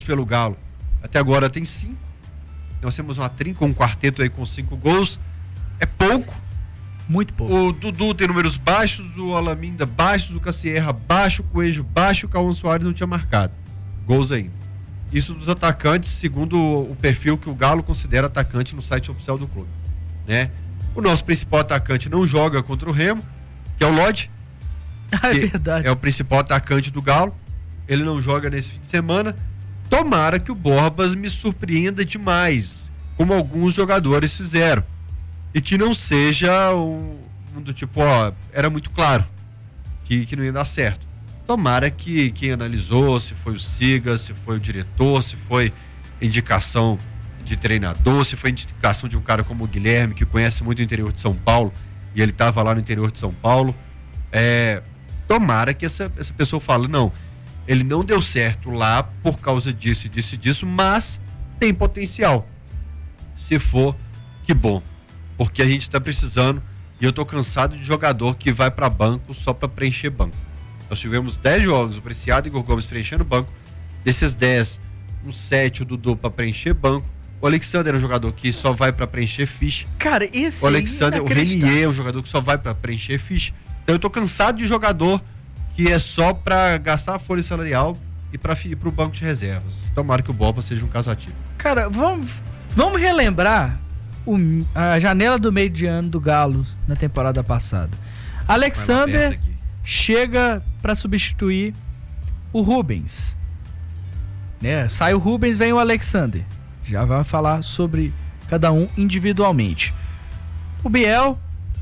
pelo Galo. Até agora tem 5. Nós temos uma trinca, um quarteto aí com 5 gols. É pouco. Muito pouco. O Dudu tem números baixos, o Alaminda baixos, o Cassierra baixo, o Coelho baixo, o Cauã Soares não tinha marcado gols ainda. Isso dos atacantes, segundo o perfil que o Galo considera atacante no site oficial do clube, né? O nosso principal atacante não joga contra o Remo, que é o Lodge. É verdade. É o principal atacante do Galo. Ele não joga nesse fim de semana. Tomara que o Borbas me surpreenda demais, como alguns jogadores fizeram. E que não seja um do tipo, era muito claro que não ia dar certo. Tomara que quem analisou, se foi o Siga, se foi o diretor, se foi indicação de treinador, se foi indicação de um cara como o Guilherme, que conhece muito o interior de São Paulo, e ele estava lá no interior de São Paulo. Tomara que essa pessoa fale, não, ele não deu certo lá por causa disso e disso e disso, mas tem potencial. Se for, que bom. Porque a gente está precisando, e eu tô cansado de jogador que vai para banco só para preencher banco. Nós tivemos 10 jogos, o Preciado e o Igor Gomes preenchendo banco. Desses 10, uns 7 o Dudu para preencher banco. O Alexander é um jogador que só vai para preencher ficha. Cara, esse o Alexander, o Renier é um jogador que só vai para preencher ficha. Então eu tô cansado de jogador que é só para gastar a folha salarial e para ir pro banco de reservas. Tomara que o Boba seja um caso ativo. Cara, vamos relembrar a janela do meio de ano do Galo na temporada passada. Alexander chega para substituir o Rubens, né? Sai o Rubens, vem o Alexander. Já vai falar sobre cada um individualmente. O Biel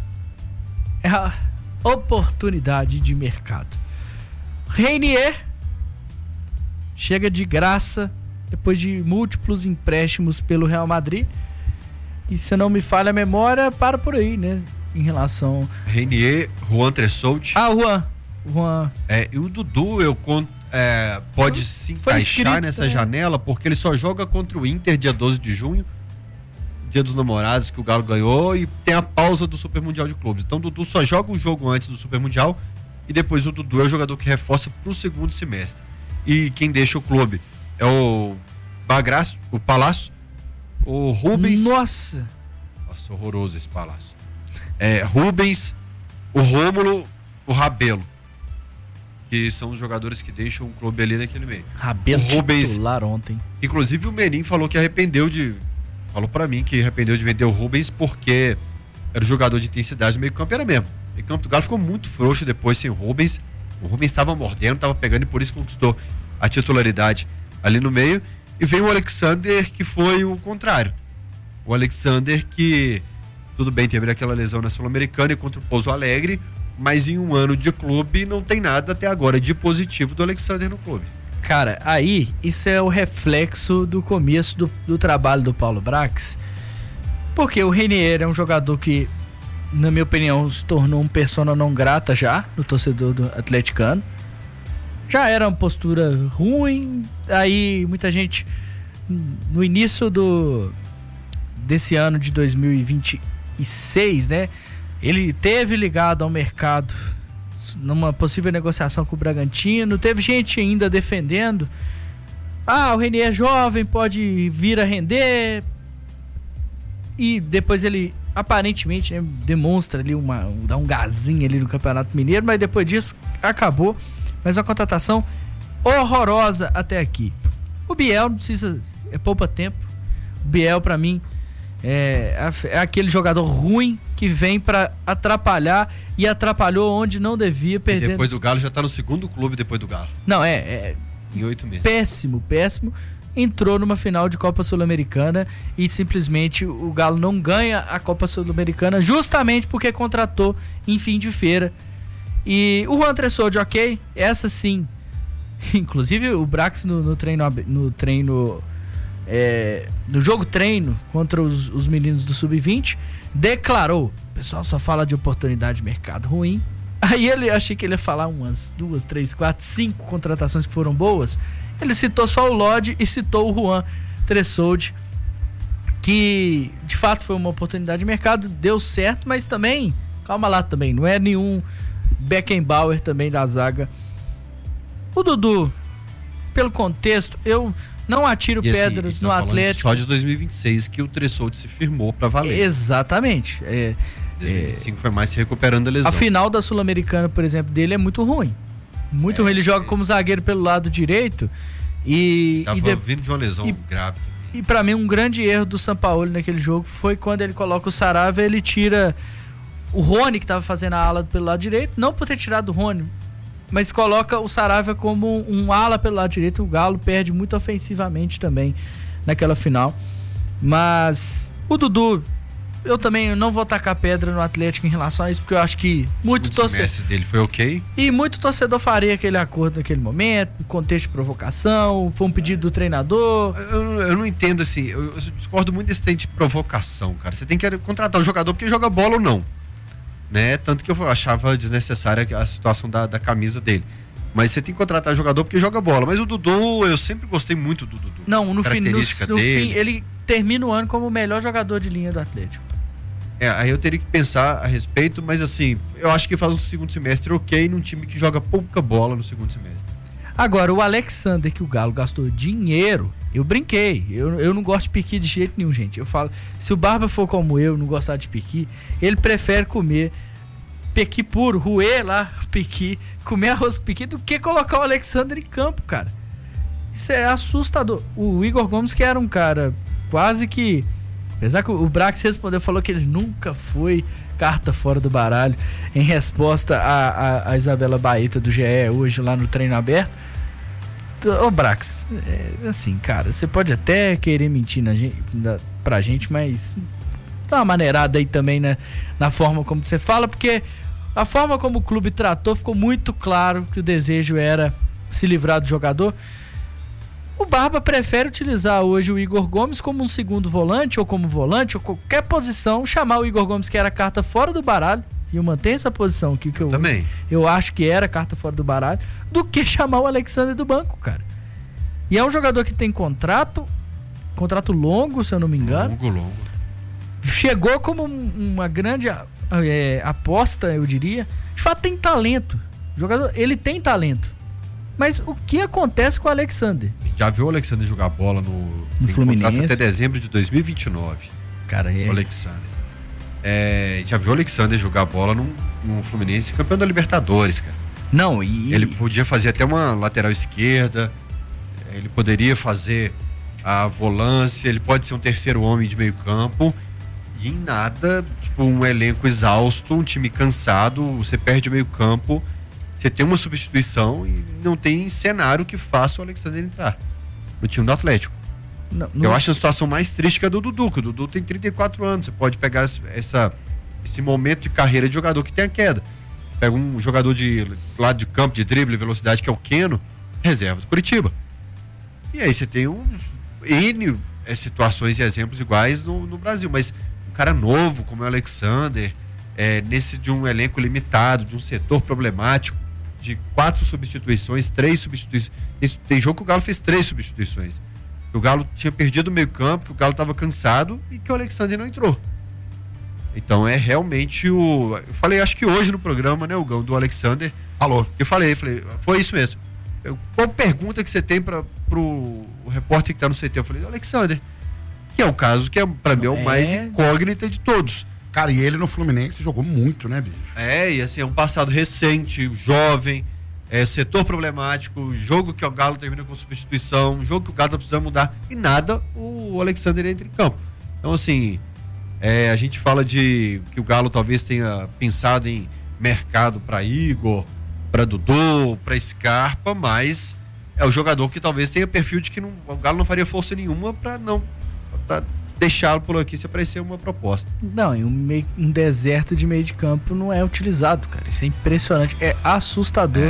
é a oportunidade de mercado. Reinier chega de graça depois de múltiplos empréstimos pelo Real Madrid. E se não me falha a memória, para por aí, né? Em relação... Reinier, Juan Tressout. Juan. E o Dudu, pode se encaixar nessa janela, porque ele só joga contra o Inter dia 12 de junho, dia dos namorados, que o Galo ganhou, e tem a pausa do Super Mundial de Clubes. Então o Dudu só joga um jogo antes do Super Mundial, e depois o Dudu é o jogador que reforça pro segundo semestre. E quem deixa o clube é o Bagraço, o Palácio, o Rubens. Nossa, horroroso esse Palácio. Rubens, o Rômulo, o Rabelo, que são os jogadores que deixam o clube ali naquele meio. Rabelo titular ontem. Inclusive o Menin falou que falou pra mim que arrependeu de vender o Rubens porque era o jogador de intensidade do meio campo, era mesmo. O meio campo do Galo ficou muito frouxo depois sem o Rubens. O Rubens estava mordendo, estava pegando, e por isso conquistou a titularidade ali no meio. E veio o Alexander, que foi o contrário. O Alexander que, tudo bem, teve aquela lesão na Sul-Americana e contra o Pouso Alegre, mas em um ano de clube não tem nada até agora de positivo do Alexander no clube. Cara, aí isso é o reflexo do começo do trabalho do Paulo Brax, porque o Reinier é um jogador que, na minha opinião, se tornou um persona não grata já no torcedor do atleticano. Já era uma postura ruim, aí muita gente no início desse ano de 2026, né? Ele teve ligado ao mercado numa possível negociação com o Bragantino, teve gente ainda defendendo, o Reinier é jovem, pode vir a render, e depois ele aparentemente, né, demonstra ali dá um gazinho ali no Campeonato Mineiro, mas depois disso acabou. Mas uma contratação horrorosa até aqui. O Biel não precisa, poupa tempo. O Biel, pra mim, é aquele jogador ruim que vem pra atrapalhar, e atrapalhou onde não devia, perder. E depois do Galo já tá no segundo clube depois do Galo. Não, em 8 meses. Péssimo. Entrou numa final de Copa Sul-Americana e simplesmente o Galo não ganha a Copa Sul-Americana justamente porque contratou em fim de feira. E o Juan Tressout, ok, essa sim. Inclusive o Brax no jogo treino contra os meninos do Sub-20 declarou: o pessoal só fala de oportunidade de mercado ruim. Aí achei que ele ia falar umas 2, 3, 4, 5 contratações que foram boas. Ele citou só o Lodge e citou o Juan Tressout, que de fato foi uma oportunidade de mercado, deu certo, mas também, calma lá também, não é nenhum Beckenbauer também da zaga. O Dudu, pelo contexto, eu Não atiro pedras no Atlético. Só de 2026 que o Tressoldi se firmou para valer. Exatamente. 2025 foi mais se recuperando da lesão. A final da Sul-Americana, por exemplo, dele é muito ruim. Muito ruim. Ele joga como zagueiro pelo lado direito Tava vindo de uma lesão grave. E pra mim, um grande erro do Sampaoli naquele jogo foi quando ele coloca o Saravia, ele tira o Rony, que tava fazendo a ala pelo lado direito, não por ter tirado o Rony, mas coloca o Saravia como um ala pelo lado direito. O Galo perde muito ofensivamente também naquela final. Mas o Dudu, eu também não vou tacar pedra no Atlético em relação a isso, porque eu acho que muito torcedor dele foi ok. E muito torcedor faria aquele acordo naquele momento, contexto de provocação, foi um pedido do treinador. Eu não entendo assim, eu discordo muito desse tempo de provocação, cara. Você tem que contratar o jogador porque joga bola ou não, né? Tanto que eu achava desnecessária a situação da camisa dele. Mas você tem que contratar jogador porque joga bola. Mas o Dudu, eu sempre gostei muito do Dudu. Não, no fim ele termina o ano como o melhor jogador de linha do Atlético. Aí eu teria que pensar a respeito, mas assim, eu acho que faz um segundo semestre ok num time que joga pouca bola no segundo semestre. Agora, o Alexander, que o Galo gastou dinheiro, eu brinquei. Eu não gosto de piqui de jeito nenhum, gente. Eu falo, se o Barba for como eu, não gostar de piqui, ele prefere comer pequi puro, roer lá, piqui, comer arroz com piqui, do que colocar o Alexander em campo, cara. Isso é assustador. O Igor Gomes, que era um cara quase que... Apesar que o Brax respondeu, falou que ele nunca foi carta fora do baralho, em resposta a Isabela Baeta do GE hoje lá no treino aberto. Ô Brax, assim, cara, você pode até querer mentir pra gente, mas dá uma maneirada aí também, né, na forma como você fala, porque a forma como o clube tratou ficou muito claro que o desejo era se livrar do jogador. O Barba prefere utilizar hoje o Igor Gomes como um segundo volante, ou como volante, ou qualquer posição, chamar o Igor Gomes, que era carta fora do baralho, e eu mantenho essa posição aqui, que eu acho que era carta fora do baralho, do que chamar o Alexander do banco, cara. E é um jogador que tem contrato longo, se eu não me engano. Longo. Chegou como uma grande aposta, eu diria. De fato, tem talento. O jogador, ele tem talento. Mas o que acontece com o Alexander? Já viu o Alexander jogar bola no Fluminense até dezembro de 2029. Cara, o Alexander. Já viu o Alexander jogar bola no Fluminense, campeão da Libertadores, cara. Não, ele podia fazer até uma lateral esquerda, ele poderia fazer a volância, ele pode ser um terceiro homem de meio campo, e em nada, tipo, um elenco exausto, um time cansado, você perde o meio campo. Você tem uma substituição e não tem cenário que faça o Alexander entrar no time do Atlético. Eu acho a situação mais triste que a do Dudu, que o Dudu tem 34 anos. Você pode pegar esse momento de carreira de jogador que tem a queda. Pega um jogador de lado de campo, de drible, velocidade, que é o Keno, reserva do Curitiba. E aí você tem N situações e exemplos iguais no Brasil. Mas um cara novo como é o Alexander, de um elenco limitado, de um setor problemático, de 4 substituições, 3 substituições. Tem jogo que o Galo fez 3 substituições. O Galo tinha perdido o meio campo, que o Galo estava cansado e que o Alexander não entrou. Então é realmente eu falei, acho que hoje no programa, né, Hugão, do Alexander. Falou. Eu falei, foi isso mesmo. Qual pergunta que você tem pro repórter que está no CT? Eu falei, Alexander, que é o caso que para mim é o mais incógnita de todos. Cara, e ele no Fluminense jogou muito, né, bicho? E assim, é um passado recente, jovem, setor problemático, jogo que o Galo termina com substituição, jogo que o Galo tá precisando mudar, e nada, o Alexander entra em campo. Então, assim, a gente fala de que o Galo talvez tenha pensado em mercado para Igor, para Dudu, para Scarpa, mas é o jogador que talvez tenha perfil de que o Galo não faria força nenhuma para deixá-lo por aqui se aparecer uma proposta. Não, e um deserto de meio de campo não é utilizado, cara. Isso é impressionante, é assustador.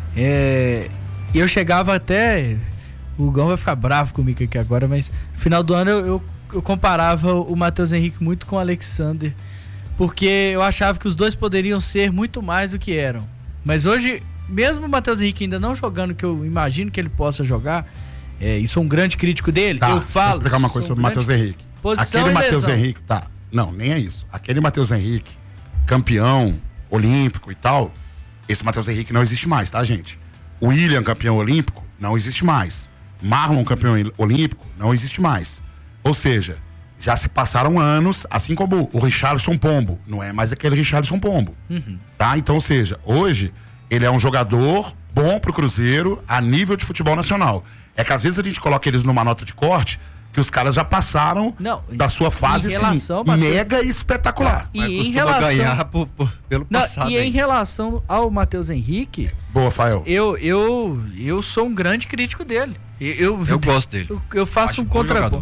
E eu chegava até... O Gão vai ficar bravo comigo aqui agora, mas no final do ano eu comparava o Matheus Henrique muito com o Alexander, porque eu achava que os dois poderiam ser muito mais do que eram. Mas hoje, mesmo o Matheus Henrique ainda não jogando, que eu imagino que ele possa jogar, e sou um grande crítico dele, eu falo... Deixa eu explicar uma coisa sobre o Matheus Henrique. Aquele Matheus Henrique, não, nem é isso. Aquele Matheus Henrique, campeão olímpico e tal, esse Matheus Henrique não existe mais, tá, gente? O William, campeão olímpico, não existe mais. Marlon campeão olímpico, não existe mais. Ou seja, já se passaram anos, assim como o Richarlison Pombo, não é mais aquele Richarlison Pombo. Tá? Então, ou seja, hoje ele é um jogador bom pro Cruzeiro a nível de futebol nacional. É que às vezes a gente coloca eles numa nota de corte que os caras já passaram da sua fase assim, mega espetacular. E em relação ganhar pelo passado. E em relação ao Matheus Henrique, boa, Fael. Eu sou um grande crítico dele. Eu gosto dele. Eu faço um contraponto.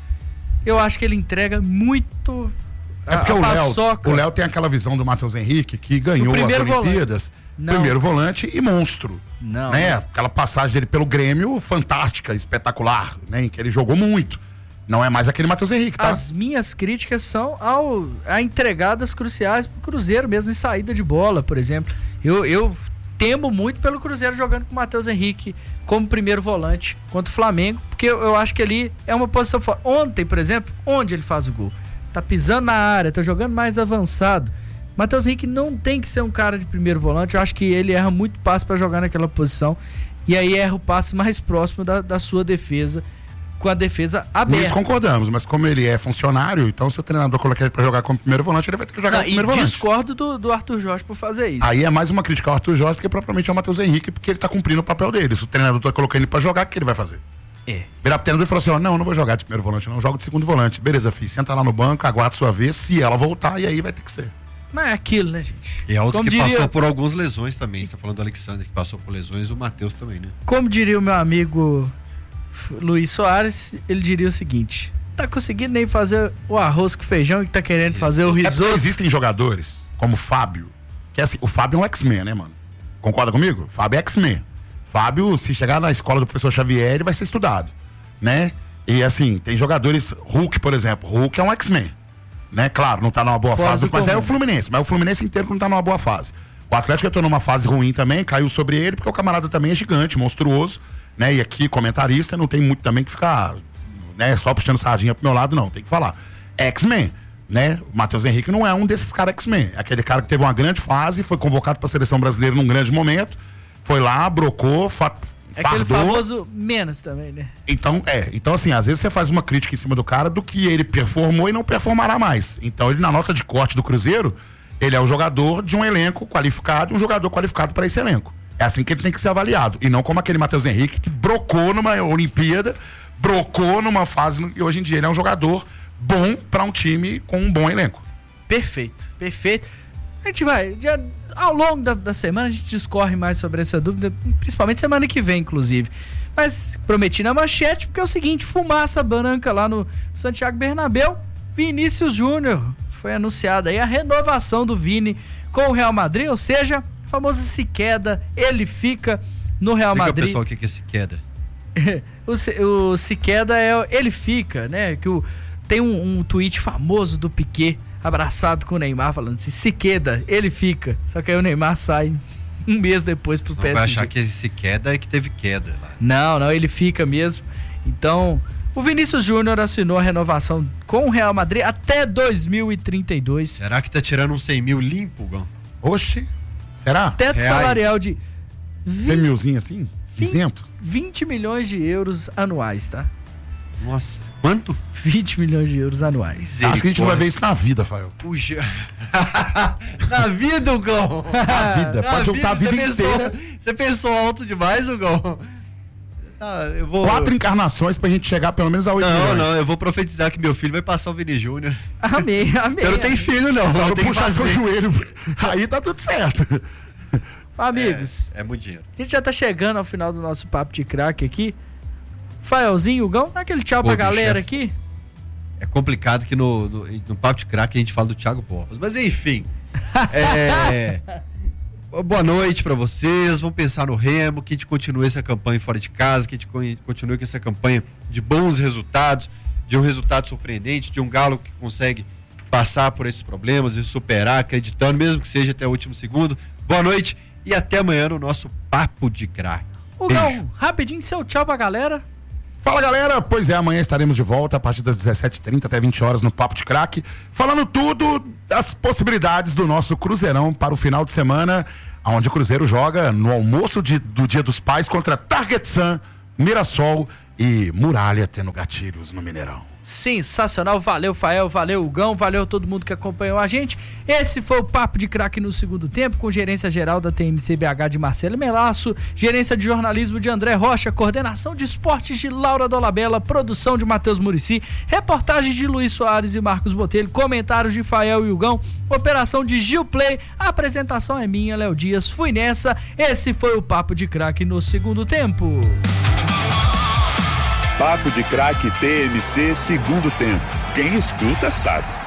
Eu acho que ele entrega muito. É porque o Léo tem aquela visão do Matheus Henrique que ganhou as Olimpíadas, primeiro volante e monstro. Não, né? Aquela passagem dele pelo Grêmio, fantástica, espetacular, né? Em que ele jogou muito. Não é mais aquele Matheus Henrique, tá? As minhas críticas são a entregadas cruciais pro Cruzeiro mesmo em saída de bola, por exemplo. Eu temo muito pelo Cruzeiro jogando com o Matheus Henrique como primeiro volante contra o Flamengo, porque eu acho que ali é uma posição forte. Ontem, por exemplo, onde ele faz o gol? Tá pisando na área, tá jogando mais avançado. Matheus Henrique não tem que ser um cara de primeiro volante. Eu acho que ele erra muito passe para jogar naquela posição. E aí erra o passe mais próximo da sua defesa, com a defesa aberta. Nós concordamos, mas como ele é funcionário, então se o treinador colocar ele pra jogar como primeiro volante, ele vai ter que jogar como primeiro volante. Discordo do Arthur Jorge por fazer isso. Aí é mais uma crítica ao Arthur Jorge do que propriamente ao Matheus Henrique, porque ele tá cumprindo o papel dele. Se o treinador tá colocando ele pra jogar, o que ele vai fazer? Virar pro treinador e falar assim, não vou jogar de primeiro volante, não, jogo de segundo volante. Beleza, filho, senta lá no banco, aguarda sua vez, se ela voltar, e aí vai ter que ser. Mas é aquilo, né, gente? E é outro que passou por algumas lesões também. Você tá falando do Alexandre, que passou por lesões, o Matheus também, né? Como diria o meu amigo Luiz Soares, ele diria o seguinte: tá conseguindo nem fazer o arroz com feijão e tá querendo fazer o risoto. Existem jogadores, como o Fábio, que é assim, o Fábio é um X-Men, né, mano? Concorda comigo? Fábio é X-Men. Fábio, se chegar na escola do professor Xavier, ele vai ser estudado, né? E assim, tem jogadores, Hulk, por exemplo. Hulk é um X-Men, né? Claro, não tá numa boa fase, mas é o Fluminense. Mas o Fluminense inteiro não tá numa boa fase. O Atlético entrou numa fase ruim também, caiu sobre ele, porque o camarada também é gigante, monstruoso, né? E aqui, comentarista, não tem muito também que ficar, né, só puxando sardinha pro meu lado, não. Tem que falar. X-Men, né? O Matheus Henrique não é um desses caras X-Men. É aquele cara que teve uma grande fase, foi convocado pra seleção brasileira num grande momento, foi lá, brocou, é aquele famoso menos também, né? Então assim, às vezes você faz uma crítica em cima do cara do que ele performou e não performará mais. Então ele, na nota de corte do Cruzeiro, ele é o jogador de um elenco qualificado, um jogador qualificado para esse elenco. É assim que ele tem que ser avaliado. E não como aquele Matheus Henrique que brocou numa Olimpíada, brocou numa fase, e hoje em dia ele é um jogador bom para um time com um bom elenco. Perfeito. A gente vai, ao longo da semana, a gente discorre mais sobre essa dúvida, principalmente semana que vem, inclusive. Mas prometi na manchete, porque é o seguinte: fumaça branca lá no Santiago Bernabéu. Vinícius Júnior, foi anunciada aí a renovação do Vini com o Real Madrid, ou seja, o famoso Siqueda, ele fica no Real Madrid. Pessoal, o que é Siqueda? o Siqueda ele fica, né? Tem um tweet famoso do Piquet, abraçado com o Neymar, falando assim: Siqueda, ele fica. Só que aí o Neymar sai um mês depois pro PSG. Vai achar que esse queda é que teve queda lá. Não, ele fica mesmo. Então, o Vinícius Júnior assinou a renovação com o Real Madrid até 2032. Será que tá tirando uns 100 mil limpo, Gão? Oxi, será? Teto salarial de 100 milzinho assim? Isento? 20 milhões de euros anuais, tá? Nossa, quanto? 20 milhões de euros anuais. Acho que a gente não vai ver isso na vida, Fael. Puxa. Na vida, Gão. Na vida. Pode juntar a vida inteira. Você pensou alto demais, Gão? Eu vou... 4 encarnações pra gente chegar pelo menos a 8 milhões. Não, eu vou profetizar que meu filho vai passar o Vini Júnior. Amém. Eu não tenho filho, não. Eu tenho que puxar seu joelho. Aí tá tudo certo. Amigos. É muito dinheiro. A gente já tá chegando ao final do nosso papo de craque aqui. Faelzinho, Gão, dá aquele tchau pra galera aqui. É complicado que no papo de craque a gente fala do Thiago Borges. Mas enfim. Boa noite pra vocês. Vamos pensar no Remo, que a gente continue essa campanha fora de casa, que a gente continue com essa campanha de bons resultados, de um resultado surpreendente, de um Galo que consegue passar por esses problemas e superar, acreditando, mesmo que seja até o último segundo. Boa noite e até amanhã no nosso papo de craque. Gão, rapidinho, seu tchau pra galera. Fala, galera, pois é, amanhã estaremos de volta a partir das 17h30 até 20 horas no Papo de Craque, falando tudo das possibilidades do nosso Cruzeirão para o final de semana, onde o Cruzeiro joga no almoço do Dia dos Pais contra Target Sun, Mirassol e Muralha tendo gatilhos no Mineirão. Sensacional, valeu Fael, valeu Hugão, valeu todo mundo que acompanhou a gente. Esse foi o Papo de Craque no segundo tempo, com gerência geral da TMCBH de Marcelo Melasso, gerência de jornalismo de André Rocha, coordenação de esportes de Laura Dolabella, produção de Matheus Muricy, reportagem de Luiz Soares e Marcos Botelho, comentários de Fael e Hugão, operação de Gil Play, a apresentação é minha, Léo Dias, fui nessa. Esse foi o Papo de Craque no segundo tempo. Papo de Craque TMC segundo tempo. Quem escuta sabe.